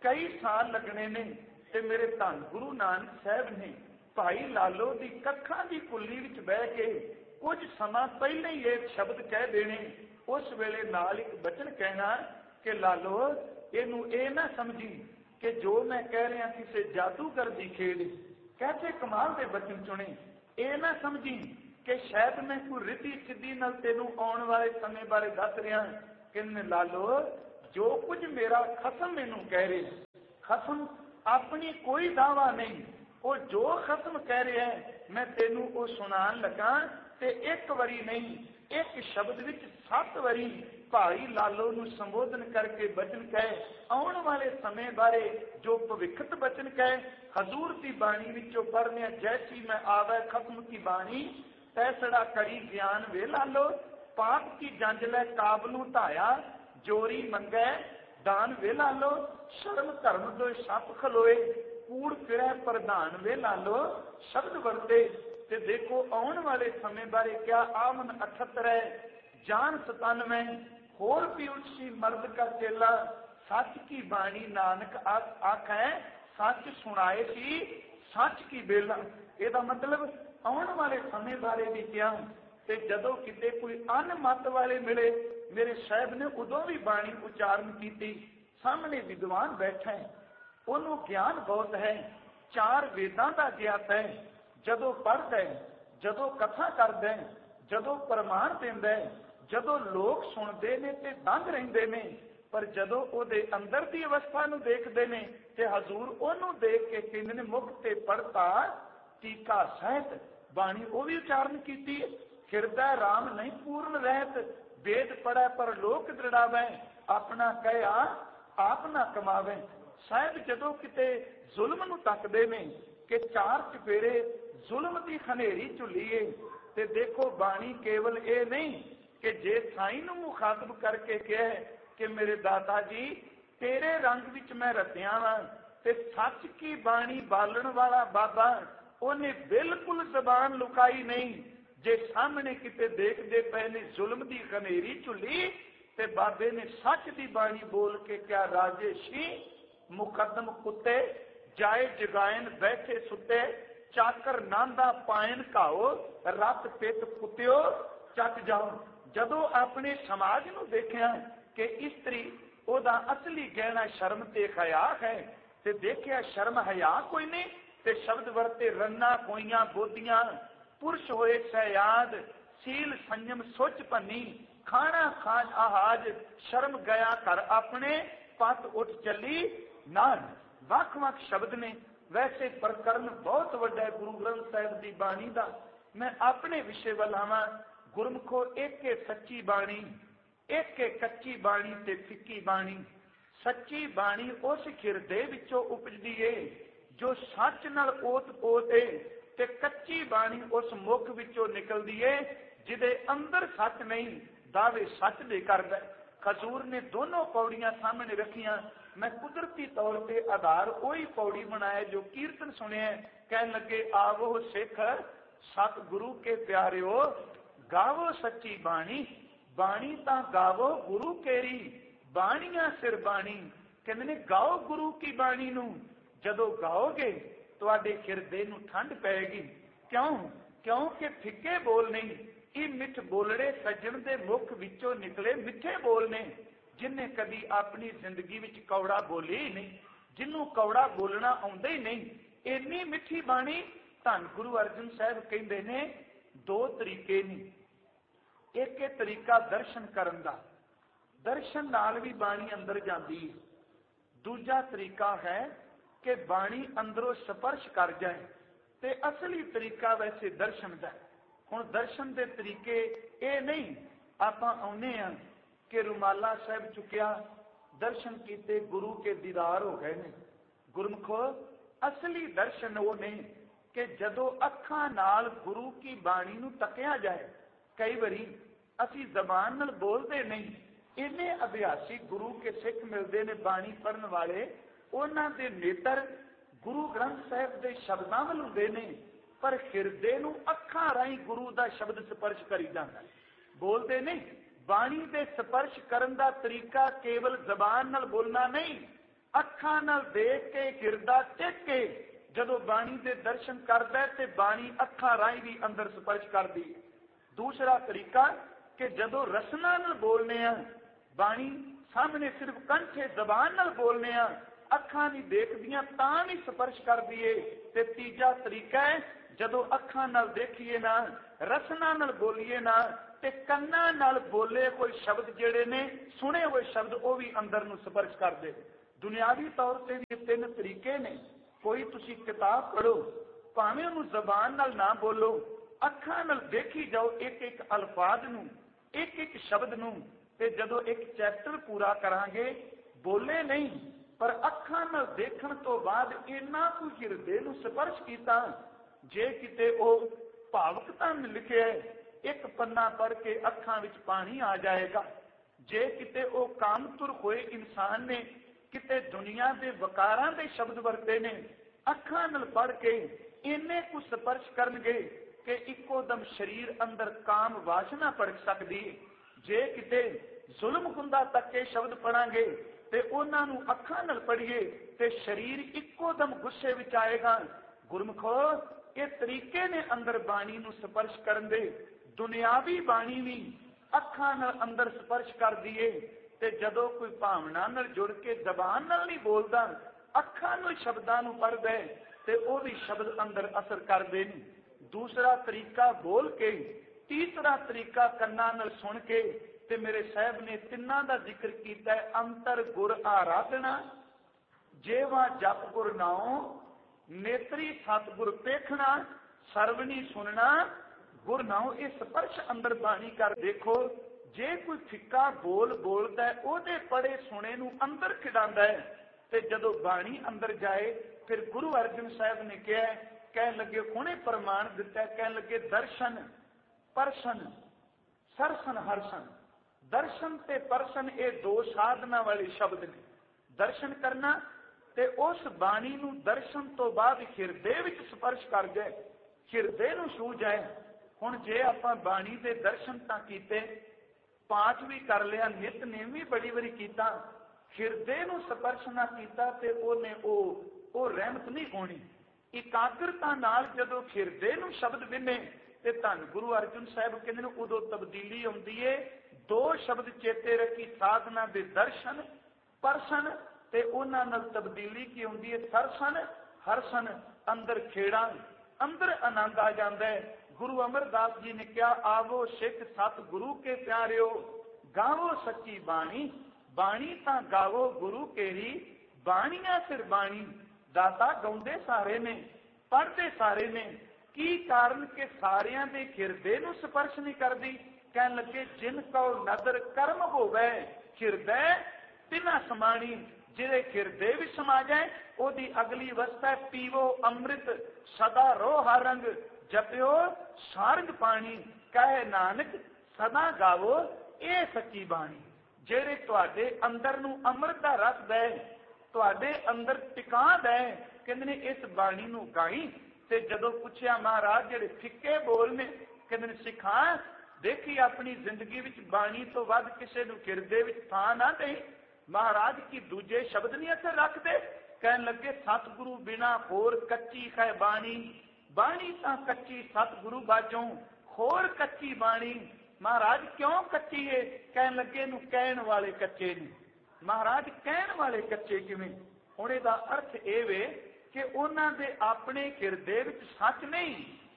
कई साल लगने ने ते मेरे धन गुरु नानक साहब ने भाई लालो की कखा की कुल्ली विच बह के कुछ समा पहले ही एक शब्द कह देने, उस वेले नाल एक बचन कहना कि लालो इनू ये ना समझी कि जो मैं कह रहा किसी जादूगर की खेल। कैसे कमाल के बचन चुने। ये ना समझी कि शायद मैं कोई रिद्धि सिद्धि नाल तेनू आने वाले समय बारे दस रहा कि लालो जो कुछ मेरा खसम मैनू कह रहे, खसम अपनी कोई दावा नहीं, वो जो खसम कह रहा है मैं तेनू वो सुनान लगा ते एक वारी नहीं एक शब्द विच सत वारी भाई लालो नू संबोधन करके बचन कहे, आने वाले समय बारे जो भविखत बचन कहे। हजूर की बाणी विचों पढ़ने जैसी मैं आवे खत्म की बाणी तैसड़ा करी ज्ञान वे लालो, पाप की जंज लै काबलू ढाया जोरी मंगै दान वे लालो, शर्म धर्म दो सप खलोए कूड़ फिरै प्रधान वे लालो, शब्द वरते ते देखो आने वाले समय बारे क्या आमन अठहत्तर है जान सतानवे होर भी उसी मर्द का चेला सच की बाणी नानक आख है सच सुनाए सी सच की बेला। ਇਹਦਾ मतलब आने वाले समय बारे भी क्या ते जदों किते कोई अनमत वाले मिले मेरे साहब ने उदों भी बाणी उच्चारण की। सामने विद्वान बैठा है ਉਹਨੂੰ ਗਿਆਨ ਬਹੁਤ ਹੈ, ਚਾਰ ਵੇਦਾਂ ਦਾ ਗਿਆਤ ਹੈ, ਜਦੋਂ ਪੜ੍ਹਦਾ ਹੈ, ਜਦੋਂ ਕਥਾ ਕਰਦਾ ਹੈ, ਜਦੋਂ ਪ੍ਰਮਾਣ ਦਿੰਦਾ ਹੈ, ਜਦੋਂ ਲੋਕ ਸੁਣਦੇ ਨੇ ਤੇ ਦੰਗ ਰਹਿੰਦੇ ਨੇ, ਪਰ ਜਦੋਂ ਉਹਦੇ ਅੰਦਰ ਦੀ ਅਵਸਥਾ ਨੂੰ ਦੇਖਦੇ ਨੇ ਤੇ ਹਜ਼ੂਰ ਉਹਨੂੰ ਦੇਖ ਕੇ ਕਹਿੰਦੇ ਨੇ ਮੁਖ ਤੇ ਪੜਤਾ ਟੀਕਾ ਸਹਿਤ ਬਾਣੀ ਉਹ ਵੀ ਉਚਾਰਨ ਕੀਤੀ। ਹਿਰਦਾ ਰਾਮ ਨਹੀਂ ਪੂਰਨ ਰਹਿਤ ਵੇਦ ਪੜੈ ਪਰ ਲੋਕ ਦ੍ਰਿੜਾਵੈ ਆਪਣਾ ਕਹਿਆ ਆਪ ਨਾ ਕਮਾਵੇ। साहब जदों किते जुल्म नूं तकदे ने कि चार चफेरे जुल्म की खनेरी झुलीए ते देखो बाणी केवल ये नहीं कि जे साईं नूं मुखातब करके कहे कि मेरे दाता जी तेरे रंग विच मैं रतिया वां ते सच की बाणी बालण वाला बाबा उन्हें बिल्कुल जबान लुकाई नहीं। जे सामने किते देखदे पे ने जुल्म की खनेरी झुली ते बाबे ने सच की बाणी बोल के क्या राजेशी मुकदम कुत्ते जाए जगायन बैठे सुते चाकर नांदा पायन घाओ रत पित कुत्तियो चट जाओ। जदों अपने समाज नूं देखिया कि इस्त्री ओदा असली गहना शर्म ते हया है ते देखिया शर्म हया कोई नहीं ते शब्द वरते रन्ना कोइयां बोधियां पुरुष होए सहयाद सील संयम सोच भनी खाना खाज आहाज शर्म गया घर अपने पत उठ चली नान। वख वख शब्द ने वैसे प्रकरण बहुत वड्डा है गुरु ग्रंथ साहिब की बाणी का। मैं अपने विषय वाल आवां गुरमुखो एक एक सच्ची बाणी एक एक कच्ची बाणी ते फिक्की बाणी। सच्ची बाणी उस हिरदे विचों उपजदी है जो सच नाल ओत पोत है ते कच्ची बाणी उस मुख विचों निकलदी है जिदे अंदर सच नहीं दावे सच दे करदा। हजूर ने दोनों पौड़ियां सामने रखियां। मैं कुदरती तौर पर आधार वही पौड़ी बनाया जो कीर्तन सुने कह लगे आवो सिख सतगुरु के प्यारे हो गावो सच्ची बाणी बाणी ता गावो गुरु केरी बाणियां सिर बाणी कहते ने गाओ गुरु की बाणी नू जदों गाओगे तुहाडे हिरदे नू ठंड पैगी। क्यों क्योंकि फिक्के बोल नहीं ये मिठ बोलड़े सज्जन दे मुख विचों निकले मिठे बोल ने। जिन्हें कभी अपनी जिंदगी विच कौड़ा बोले ही नहीं जिन्हों कौड़ा बोलना आउंदा ही नहीं इन्नी मिठी बाणी। धन गुरु अर्जन साहब कहते ने दो तरीके ने एक तरीका दर्शन करन दा दर्शन नाल भी बाणी अंदर जाती है। दूजा तरीका है कि बाणी अंदरों स्पर्श कर जाए ते असली तरीका वैसे दर्शन का। हुण दर्शन के तरीके ये नहीं आपां आउणे आ कि रुमाला साहब चुकिया दर्शन किते गुरु के दीदार हो गए ने। गुरमुखो असली दर्शन वो नहीं कि जदों अखां नाल गुरु की बाणी नूं तकिया जाए। कई बारी असी जबान नाल बोलते नहीं इन्ने अभ्यासी गुरु के सिख मिलते ने बाणी पढ़न वाले उन्हां दे नेत्र गुरु ग्रंथ साहिब के शब्दां वल हुंदे ने पर हिरदे नूं अखां राहीं गुरु का शब्द स्पर्श करी जांदा बोलते नहीं। बाणी दे स्पर्श करन दा तरीका केवल जबान नाल बोलना नहीं ਅੱਖਾਂ ਨਾਲ ਦੇਖ ਕੇ ਹਿਰਦਾ ਟਿਕ ਕੇ ਜਦੋਂ ਬਾਣੀ ਦੇ ਦਰਸ਼ਨ ਕਰਦਾ ਤੇ ਬਾਣੀ ਅੱਖਾਂ ਰਾਹੀਂ ਵੀ ਅੰਦਰ ਸਪਰਸ਼ ਕਰਦੀ। ਦੂਸਰਾ ਤਰੀਕਾ ਕਿ ਜਦੋਂ ਰਸਨਾ ਨਾਲ ਬੋਲਨੇ ਆ, ਬਾਣੀ ਸਾਹਮਣੇ ਸਿਰਫ ਕੰਠੇ ਜ਼ਬਾਨ ਨਾਲ ਬੋਲਨੇ ਆ, ਅੱਖਾਂ ਨਹੀਂ ਦੇਖਦੀਆਂ ਤਾਂ ਵੀ ਸਪਰਸ਼ ਕਰਦੀ ਏ। ਤੇ ਤੀਜਾ ਤਰੀਕਾ ਹੈ ਜਦੋਂ ਅੱਖਾਂ ਨਾਲ ਦੇਖੀਏ ਨਾ, ਰਸਨਾ ਨਾਲ ਬੋਲੀਏ ਨਾ, ਤੇ ਕੰਨਾਂ ਨਾਲ ਬੋਲੇ ਕੋਈ ਸ਼ਬਦ ਜਿਹੜੇ ਨੇ, ਸੁਣੇ ਹੋਏ ਸ਼ਬਦ, ਉਹ ਵੀ ਅੰਦਰ ਨੂੰ ਸਪਰਸ਼ ਕਰਦੇ। ਦੁਨਿਆਵੀ ਤੌਰ ਤੇ ਵੀ ਤਿੰਨ ਤਰੀਕੇ ਨੇ। ਕੋਈ ਤੁਸੀਂ ਕਿਤਾਬ ਪੜ੍ਹੋ, ਭਾਵੇਂ ਉਹਨੂੰ ਜ਼ਬਾਨ ਨਾਲ ਨਾ ਬੋਲੋ, ਅੱਖਾਂ ਨਾਲ ਦੇਖੀ ਜਾਓ ਇੱਕ ਇੱਕ ਅਲਫਾਜ਼ ਨੂੰ, ਇੱਕ ਇੱਕ ਸ਼ਬਦ ਨੂੰ। ਤੇ ਜਦੋਂ ਇੱਕ ਚੈਪਟਰ ਪੂਰਾ ਕਰਾਂਗੇ, ਬੋਲੇ ਨਹੀਂ ਪਰ ਅੱਖਾਂ ਨਾਲ ਦੇਖਣ ਤੋਂ ਬਾਅਦ ਇੰਨਾ ਕੁ ਹਿਰਦੇ ਨੂੰ ਸਪਰਸ਼ ਕੀਤਾ, ਜੇ ਕਿਤੇ ਉਹ ਭਾਵੁਕਤਾ ਨੇ ਲਿਖਿਆ, ਇੱਕ ਪੰਨਾ ਪੜ੍ਹ ਕੇ ਅੱਖਾਂ ਵਿੱਚ ਪਾਣੀ ਆ ਜਾਏਗਾ। ਜੇ ਕਿਤੇ ਉਹ ਕਾਮਤੁਰ ਹੋਏ ਇਨਸਾਨ ਨੇ, ਕਿਤੇ ਦੁਨੀਆ ਦੇ ਵਕਾਰਾਂ ਦੇ ਸ਼ਬਦ ਵਰਤੇ ਨੇ, ਅੱਖਾਂ ਨਾਲ ਪੜ੍ਹ ਕੇ ਇੰਨੇ ਕੁ ਸਪਰਸ਼ ਕਰਨਗੇ ਕਿ ਇੱਕੋ ਦਮ ਸਰੀਰ ਅੰਦਰ ਕਾਮ ਵਾਸ਼ਨਾ ਭੜਕ ਸਕਦੀ। ਜੇ ਕਿਤੇ ਜ਼ੁਲਮ ਹੁੰਦਾ ਤੱਕੇ ਸ਼ਬਦ ਪੜਾਂਗੇ ਤੇ ਉਹਨਾਂ ਨੂੰ ਅੱਖਾਂ ਨਾਲ ਪੜ੍ਹੀਏ ਤੇ ਸਰੀਰ ਇੱਕੋ ਦਮ ਗੁੱਸੇ ਵਿੱਚ ਆਏਗਾ। ਗੁਰਮੁਖੋ, ਇਹ ਤਰੀਕੇ ਨੇ ਅੰਦਰ ਬਾਣੀ ਨੂੰ ਸਪਰਸ਼ ਕਰਨ ਦੇ। ਦੁਨਿਆਵੀ ਬਾਣੀ ਵੀ ਅੱਖਾਂ ਨਾਲ ਅੰਦਰ ਸਪਰਸ਼ ਕਰਦੀ ਏ। ਤੇ ਜਦੋਂ ਕੋਈ ਭਾਵਨਾ ਨਾਲ ਜੁੜ ਕੇ ਜ਼ਬਾਨ ਨਾਲ ਨਹੀਂ ਬੋਲਦਾ, ਅੱਖਾਂ ਨਾਲ ਸ਼ਬਦਾਂ ਨੂੰ ਪੜ੍ਹਦਾ ਤੇ ਉਹ ਵੀ ਸ਼ਬਦ ਅੰਦਰ ਅਸਰ ਕਰਦੇ ਨੇ। ਦੂਸਰਾ ਤਰੀਕਾ ਬੋਲ ਕੇ, ਤੀਸਰਾ ਤਰੀਕਾ ਕੰਨਾਂ ਨਾਲ ਸੁਣ ਕੇ। ਤੇ ਮੇਰੇ ਸਾਹਿਬ ਨੇ ਤਿੰਨਾਂ ਦਾ ਜ਼ਿਕਰ ਕੀਤਾ ਹੈ। ਅੰਤਰ ਗੁਰ ਆਰਾਧਨਾ, ਜੇਵਾ ਜਪ ਗੁਰ ਨਾਉ, ਨੇਤਰੀ ਸਤਿਗੁਰ ਪੇਖਣਾ, ਸਰਵਣੀ ਸੁਣਨਾ ਗੁਰ ਨਾਉ। ਇਹ ਸਪਰਸ਼ ਅੰਦਰ ਬਾਣੀ ਕਰ ਦੇਖੋ। ਜੇ ਕੋਈ ਫਿੱਕਾ ਬੋਲ ਬੋਲਦਾ ਹੈ, ਉਹਦੇ ਪੜੇ ਸੁਣੇ ਨੂੰ ਅੰਦਰ ਖਿਡਾਉਂਦਾ ਹੈ। ਤੇ ਜਦੋਂ ਬਾਣੀ ਅੰਦਰ ਜਾਏ, ਫਿਰ ਗੁਰੂ ਅਰਜਨ ਸਾਹਿਬ ਨੇ ਕਿਹਾ, ਕਹਿਣ ਲੱਗੇ, ਉਹਨੇ ਪ੍ਰਮਾਣ ਦਿੱਤਾ, ਕਹਿਣ ਲੱਗੇ ਦਰਸ਼ਨ ਪਰਸ਼ਨ ਸਰਸਨ ਹਰਸਨ। ਦਰਸ਼ਨ ਤੇ ਪਰਸ਼ਨ ਇਹ ਦੋ ਸਾਧਨਾ ਵਾਲੇ ਸ਼ਬਦ ਨੇ। ਦਰਸ਼ਨ ਕਰਨਾ ਤੇ ਉਸ ਬਾਣੀ ਨੂੰ ਦਰਸ਼ਨ ਤੋਂ ਬਾਅਦ ਹਿਰਦੇ ਵਿੱਚ ਸਪਰਸ਼ ਕਰ ਜਾਏ, ਹਿਰਦੇ ਨੂੰ ਛੂ ਜਾਏ। ਹੁਣ ਜੇ ਆਪਾਂ ਬਾਣੀ ਦੇ ਦਰਸ਼ਨ ਤਾਂ ਕੀਤੇ, ਪਾਠ ਵੀ ਕਰ ਲਿਆ, ਨਿਤਨੇਮ ਵੀ ਬੜੀ ਵਾਰੀ ਕੀਤਾ, ਹਿਰਦੇ ਨੂੰ ਸਪਰਸ਼ ਨਾ ਕੀਤਾ ਤੇ ਉਹਨੇ ਉਹ ਉਹ ਰਹਿਮਤ ਨਹੀਂ ਹੋਣੀ। ਇਕਾਗਰਤਾ ਨਾਲ ਜਦੋਂ ਹਿਰਦੇ ਨੂੰ ਸ਼ਬਦ ਵਿਨੇ ਤੇ ਧੰਨ ਗੁਰੂ ਅਰਜਨ ਸਾਹਿਬ ਕਹਿੰਦੇ ਨੇ ਉਦੋਂ ਤਬਦੀਲੀ ਆਉਂਦੀ ਏ। ਦੋ ਸ਼ਬਦ ਚੇਤੇ ਰੱਖੀ, ਸਾਧਨਾ ਦੇ ਦਰਸ਼ਨ ਪਰਸ਼ਨ ਤੇ ਉਹਨਾਂ ਨਾਲ ਤਬਦੀਲੀ ਕੀ ਹੁੰਦੀ ਹੈ, ਸਰਸਨ ਹਰਸਨ। ਅੰਦਰ ਖੇੜਾ, ਅੰਦਰ ਆਨੰਦ ਆ ਜਾਂਦਾ ਹੈ। ਗੁਰੂ ਅਮਰਦਾਸ ਜੀ ਨੇ ਕਿਹਾ, ਆਵੋ ਸਿੱਖ ਸਤ ਗੁਰੂ ਕੇ ਪਿਆਰਿਓ, ਗਾਵੋ ਸੱਚੀ ਬਾਣੀ, ਬਾਣੀ ਤਾਂ ਗਾਵੋ ਗੁਰੂ ਕੇਰੀ, ਬਾਣੀਆਂ ਸਿਰ ਬਾਣੀ। ਦਾਤਾ ਗਾਉਂਦੇ ਸਾਰੇ ਨੇ, ਪੜ੍ਹਦੇ ਸਾਰੇ ਨੇ। ਕੀ ਕਾਰਨ ਕਿ ਸਾਰਿਆਂ ਦੇ ਹਿਰਦੇ ਨੂੰ ਸਪਰਸ਼ ਨਹੀਂ ਕਰਦੀ। ਕਹਿਣ ਲੱਗੇ, ਜਿਨ ਕਉ ਨਦਰ ਕਰਮ ਹੋਵੇ, ਹਿਰਦੈ ਤਿਨਾ ਸਮਾਣੀ। ਜਿਹਦੇ ਹਿਰਦੇ ਵਿੱਚ ਸਮਾ ਜਾਏ, ਉਹਦੀ ਅਗਲੀ ਅਵਸਥਾ ਪੀਵੋ ਅੰਮ੍ਰਿਤ ਸਦਾ ਰੋ ਹਰ ਰੰਗ, ਜਪਿਓ ਸਾਰੰਗ ਪਾਣੀ। ਕਹੇ ਨਾਨਕ ਸਦਾ ਗਾਵੋ ਇਹ ਸੱਚੀ ਬਾਣੀ। ਜਿਹੜੇ ਤੁਹਾਡੇ ਅੰਦਰ ਨੂੰ ਅੰਮ੍ਰਿਤ ਦਾ ਰਸ ਦੇ, ਤੁਹਾਡੇ ਅੰਦਰ ਟਿਕਾ ਦੇ, ਕਹਿੰਦੇ ਨੇ ਇਸ ਬਾਣੀ ਨੂੰ ਗਾਈ। ਤੇ ਜਦੋਂ ਪੁੱਛਿਆ ਮਹਾਰਾਜ ਜਿਹੜੇ ਫਿੱਕੇ ਬੋਲ ਨੇ, ਕਹਿੰਦੇ ਨੇ ਸਿਖਾ, ਦੇਖੀ ਆਪਣੀ ਜ਼ਿੰਦਗੀ ਵਿੱਚ ਬਾਣੀ ਤੋਂ ਵੱਧ ਕਿਸੇ ਨੂੰ ਹਿਰਦੇ ਵਿੱਚ ਥਾਂ ਨਾ ਦੇ। ਮਹਾਰਾਜ ਕੀ ਦੂਜੇ ਸ਼ਬਦ ਨਹੀਂ ਇੱਥੇ ਰੱਖਦੇ। ਕਹਿਣ ਲੱਗੇ, ਸਤਿਗੁਰੂ ਬਿਨਾ ਹੋਰ ਕੱਚੀ ਹੈ ਬਾਣੀ, ਬਾਣੀ ਤਾਂ ਕੱਚੀ ਸਤਿਗੁਰੂ ਬਾਝੋਂ, ਹੋਰ ਕੱਚੀ ਬਾਣੀ। ਮਹਾਰਾਜ ਕਿਉਂ ਕੱਚੀ ਏ? ਕਹਿਣ ਲੱਗੇ, ਨੂੰ ਕਹਿਣ ਵਾਲੇ ਕੱਚੇ ਨੇ। ਮਹਾਰਾਜ ਕਹਿਣ ਵਾਲੇ ਕੱਚੇ ਕਿਵੇਂ? ਹੁਣ ਇਹਦਾ ਅਰਥ ਇਹ ਵੇ ਕਿ ਉਹਨਾਂ ਦੇ ਆਪਣੇ ਹਿਰਦੇ ਵਿੱਚ ਸੱਚ ਨਹੀਂ,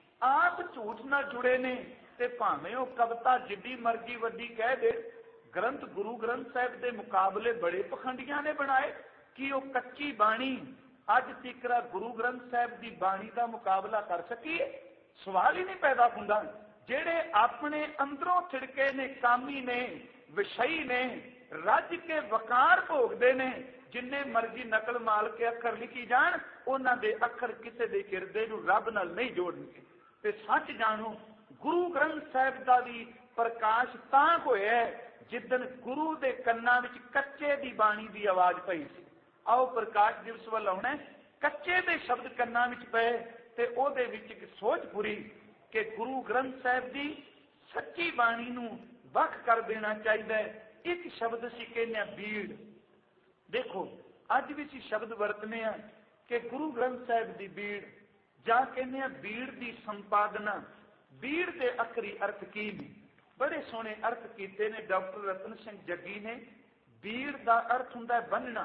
ਆਪ ਝੂਠ ਨਾਲ ਜੁੜੇ ਨੇ। ਤੇ ਭਾਵੇਂ ਉਹ ਕਵਿਤਾ ਜਿੱਡੀ ਮਰਜ਼ੀ ਵੱਡੀ ਕਹਿ ਦੇ, ਗ੍ਰੰਥ ਗੁਰੂ ਗ੍ਰੰਥ ਸਾਹਿਬ ਦੇ ਮੁਕਾਬਲੇ ਬੜੇ ਪਖੰਡੀਆਂ ਨੇ ਬਣਾਏ। ਕਿ ਉਹ ਕੱਚੀ ਬਾਣੀ ਅੱਜ ਤੀਕਰਾ ਗੁਰੂ ਗ੍ਰੰਥ ਸਾਹਿਬ ਦੀ ਬਾਣੀ ਦਾ ਮੁਕਾਬਲਾ ਕਰ ਸਕੀਏ? ਸਵਾਲ ਹੀ ਨਹੀਂ ਪੈਦਾ ਹੁੰਦਾ। ਜਿਹੜੇ ਆਪਣੇ ਅੰਦਰੋਂ ਛਿੜਕੇ ਨੇ, ਕਾਮੀ ਨੇ, ਵਿਸ਼ਈ ਨੇ, ਰੱਜ ਕੇ ਵਕਾਰ ਭੋਗਦੇ ਨੇ, ਜਿੰਨੇ ਮਰਜ਼ੀ ਨਕਲ ਮਾਲ ਕੇ ਅੱਖਰ ਲਿਖੀ ਜਾਣ, ਉਹਨਾਂ ਦੇ ਅੱਖਰ ਕਿਸੇ ਦੇ ਹਿਰਦੇ ਨੂੰ ਰੱਬ ਨਾਲ ਨਹੀਂ ਜੋੜਨਗੇ। ਤੇ ਸੱਚ ਜਾਣੋ, ਗੁਰੂ ਗ੍ਰੰਥ ਸਾਹਿਬ ਦਾ ਵੀ ਪ੍ਰਕਾਸ਼ ਤਾਂ ਹੋਇਆ ਜਿੱਦਣ ਗੁਰੂ ਦੇ ਕੰਨਾਂ ਵਿੱਚ ਕੱਚੇ ਦੀ ਬਾਣੀ ਦੀ ਆਵਾਜ਼ ਪਈ ਸੀ। ਆਓ ਪ੍ਰਕਾਸ਼ ਦਿਵਸ ਵੱਲ ਆਉਣਾ। ਕੱਚੇ ਦੇ ਸ਼ਬਦ ਕੰਨਾਂ ਵਿੱਚ ਪਏ ਤੇ ਉਹਦੇ ਵਿੱਚ ਇੱਕ ਸੋਚ ਪੂਰੀ ਕਿ ਗੁਰੂ ਗ੍ਰੰਥ ਸਾਹਿਬ ਦੀ ਸੱਚੀ ਬਾਣੀ ਨੂੰ ਵੱਖ ਕਰ ਦੇਣਾ ਚਾਹੀਦਾ ਹੈ। ਇੱਕ ਸ਼ਬਦ ਸੀ ਕਹਿੰਦੇ ਬੀੜ। ਦੇਖੋ, अज भी असीं शब्द वरतने हैं कि गुरु ग्रंथ साहिब की बीड़, जां कहने हैं बीड़ की संपादना। बीड़ के अखरी अर्थ की ने? बड़े सोहने अर्थ किए ने डॉक्टर रतन सिंह जग्गी ने। बीड़ का अर्थ हुंदा है बन्नना,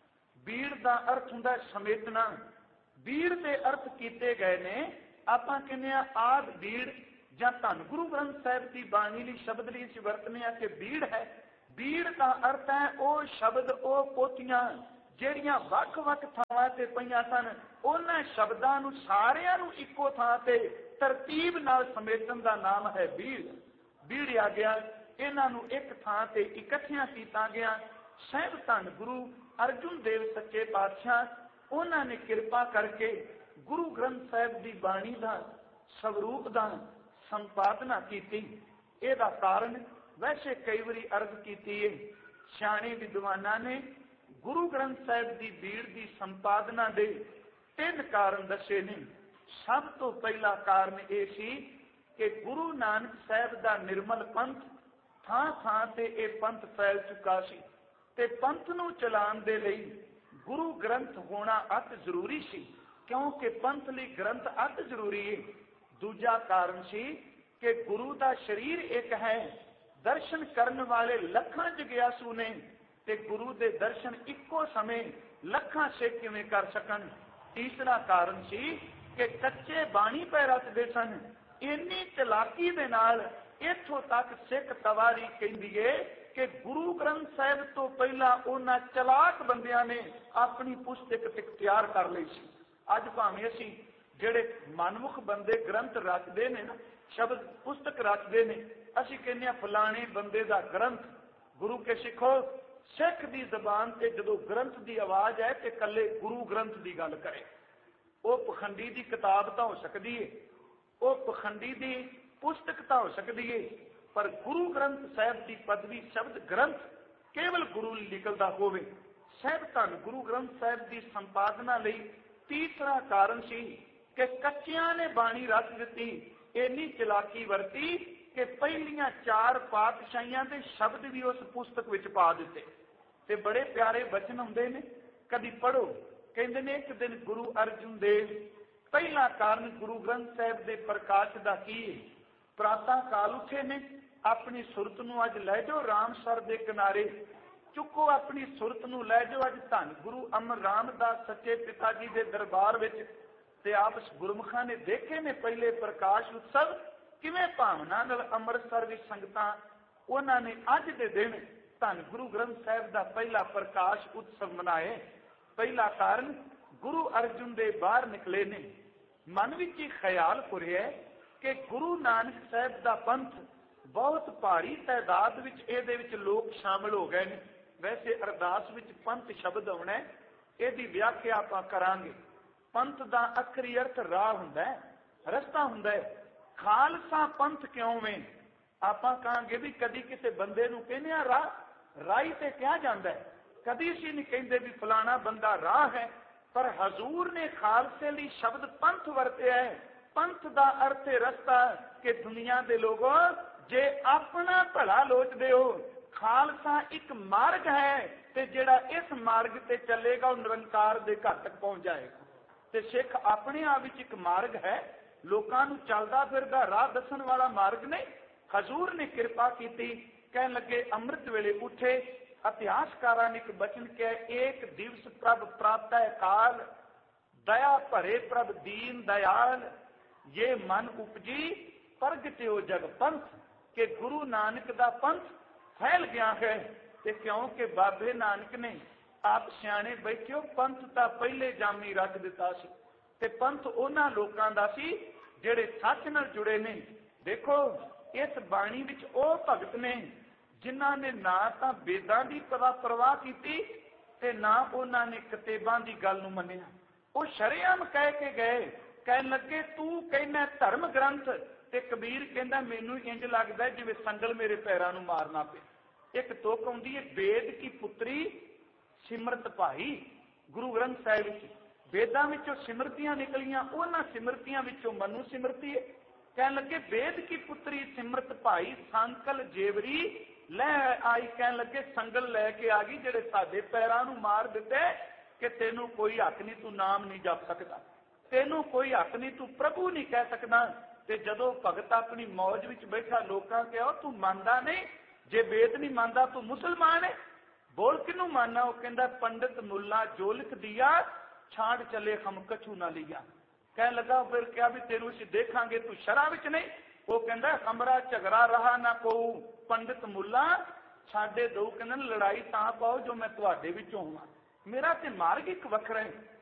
बीड़ का अर्थ हुंदा है समेटना। बीड़ के अर्थ किए गए ने। आपां कहने आद बीड़ जां धन गुरु ग्रंथ साहिब की बाणी लई शब्द लई असीं वरतने आ कि बीड़ है। बीड़ का अर्थ है वह शब्द, वह पोथियां ਜਿਹੜੀਆਂ ਵੱਖ-ਵੱਖ ਥਾਵਾਂ ਤੇ ਪਈਆਂ ਸਨ, ਉਹਨਾਂ ਸ਼ਬਦਾਂ ਨੂੰ ਸਾਰਿਆਂ ਨੂੰ ਇੱਕੋ ਥਾਂ ਤੇ ਤਰਤੀਬ ਨਾਲ ਸਮੇਟਣ ਦਾ ਨਾਮ ਹੈ ਬੀੜ। ਬੀੜਿਆ ਗਿਆ, ਇਹਨਾਂ ਨੂੰ ਇੱਕ ਥਾਂ ਤੇ ਇਕੱਠਿਆਂ ਕੀਤਾ ਗਿਆ। ਸਾਹਿਬ ਧੰਨ ਗੁਰੂ ਅਰਜੁਨ ਦੇਵ ਸੱਚੇ ਪਾਤਸ਼ਾਹ, ਉਹਨਾਂ ਨੇ ਕਿਰਪਾ ਕਰਕੇ ਗੁਰੂ ਗ੍ਰੰਥ ਸਾਹਿਬ ਦੀ ਬਾਣੀ ਦਾ ਸਵਰੂਪ ਦਾ ਸੰਪਾਦਨਾ ਕੀਤੀ। ਇਹਦਾ ਕਾਰਨ ਵੈਸੇ ਕਈ ਵਾਰੀ ਅਰਜ਼ ਕੀਤੀ ਹੈ, ਸਿਆਣੇ ਵਿਦਵਾਨਾਂ ਨੇ गुरु ग्रंथ साहिब की बीड़ की संपादना के तीन कारण दसे ने। सब तो पहला कारण यह सी कि गुरु नानक साहिब का निर्मल पंथ थां थां ते यह पंथ फैल चुका सी ते पंथ नूं चलाउण दे लई गुरु ग्रंथ होना अत जरूरी सी, क्योंकि पंथ लई ग्रंथ अत जरूरी है। दूजा कारण सी कि गुरु का शरीर एक है, दर्शन करने वाले लखां जग्यासू ने ते गुरु दे दर्शन इक्को समय लखां सिख किवें कर सकन। तीसरा कारण सी कि कच्चे बाणी पै रचदे सन। इन्नी चलाकी दे नाल इत्थों तक सिख तवारी कहंदी है कि गुरु ग्रंथ साहिब तो पहला उन्हां चलाक बंदियां ने अपनी पुस्तक तैयार कर लई सी। अज भावें असीं जिहड़े मनमुख बंदे ग्रंथ रचदे ने, शब्द पुस्तक रचदे ने, असीं कहने फलाणे बंदे दा ग्रंथ। गुरु के सिखो सिख की जबान से जो ग्रंथ की आवाज है तो कले गुरु ग्रंथ की गल करे। वह पखंडी की किताब तो हो सकती है, वह पखंडी की पुस्तक तो हो सकती है, पर गुरु ग्रंथ साहिब की पदवी शब्द ग्रंथ केवल गुरु निकलता होवे। साहिब धन गुरु ग्रंथ साहिब की संपादना लई तीसरा कारण सी कि कच्चियां ने बाणी रच दी। इन्नी चलाकी वरती कि पहलियां चार पातशाहियां के शब्द भी उस पुस्तक विच पा दिते। ते बड़े प्यारे बचन हुंदे ने, कदी पढ़ो। कहंदे ने एक दिन गुरु अर्जुन देव, पहला कारण गुरु ग्रंथ साहिब के प्रकाश का की है। प्रातः काल उठे ने, अपनी सुरत नूं अज लै जाओ रामसर के किनारे, चुको अपनी सुरत नूं लै जाओ अज धन गुरु अमर रामदास सच्चे पिता जी के दरबार विच। ते आप गुरमुखां ने देखे ने पहले प्रकाश उत्सव किवें भावना नाल अमृतसर विच संगतां उन्हां ने अज दे दिन धन गुरु ग्रंथ साहिब का पहला प्रकाश उत्सव मनाए। पहला कारण गुरु अर्जुन दे बाहर निकले ने। मन विच ही ख्याल घुरिया कि गुरु नानक साहिब का पंथ बहुत भारी तादाद विच इहदे विच लोग शामिल हो गए ने। वैसे अरदास विच पंथ शब्द आउणा है, इहदी व्याख्या आपां करांगे। पंथ का अखरी अर्थ राह हुंदा है, रस्ता हुंदा है। खालसा पंथ क्यों वे? आपां कहांगे भी कदी किसी बंदे नूं कहने आ राह, राही ते क्या जांदा है, कदी असीं नहीं कहंदे भी फलाना बंदा राह है। पर हजूर ने खालसे लई शब्द पंथ वरतिया है। पंथ का अर्थ है रस्ता, कि दुनिया के लोगों जे अपना भला लोचदे हो, खालसा एक मार्ग है ते जिहड़ा इस मार्ग ते चलेगा वह निरंकार दे घर तक पहुंच जाएगा। ते सिख अपने आप विच एक मार्ग है, लोकां नूं चलदा फिरदा राह दसन वाला मार्ग नहीं। हजूर ने कृपा की, कहन लगे अमृत वेले उठे। इतिहासकारां ने एक बचन कहा, एक दिवस प्रभ प्रातः काल, दया भरे प्रभ दीन दयाल, ये मन उपजी प्रगट्यो जग पंथ। के गुरु नानक दा पंथ फैल गया है। ते क्योंकि बाबे नानक ने आप सियाणे बैठियो पंथ तां पहले जामी रख दिता सी, ते पंथ उन्हां लोकां दा सी जिहड़े सच नाल जुड़े ने। देखो इस बाणी विच ओ भगत ने जिन्हां ने ना तां वेदां दी परवाह कीती ते ना उन्हां ने किताबां दी गल नूं मन्निया। ओ शरेआम कह के गए, कहन लगे तू कहना धर्म ग्रंथ, ते कबीर कहंदा मैनू इंज लगदा जिवें संगल मेरे पैरां नूं मारना पे। एक तुक आउंदी है, वेद की पुत्री सिमरत भाई। गुरु ग्रंथ साहिब विच वेदां विचों सिमरतियां निकलियां, उन्हां सिमरतियां विचों मनु सिमरती है। कहन लगे वेद की पुत्री सिमरत भाई सांकल जेवरी, ਲੈ आई कह लगे संगल लैके आ गई जेड़े साडे पैरां नूं मार दिते कि तेनू कोई हक नहीं, तू नाम नहीं जप सकता, तेनू कोई हक नहीं, तू प्रभु नहीं कह सकदा। ते जदों भगत अपनी मौज विच बैठा लोकां कहा तू मानदा नहीं, जे वेद नहीं मानदा तू मुसलमान है, बोल किनू मानना? वो कहंदा पंडित मुल्ला जो लिख दिया छाड़ चले हम कछू ना लिया। कह लगा फिर क्या भी तेनू असीं देखांगे तू शराब विच नहीं? वो कहंदा हमरा झगड़ा रहा ना कोऊ पंडित मुल्ला साडे दो, कहंदे लड़ाई तां पाओ जो मैं तुहाडे विचों होवां, मेरा ते मार्ग एक वखरा है।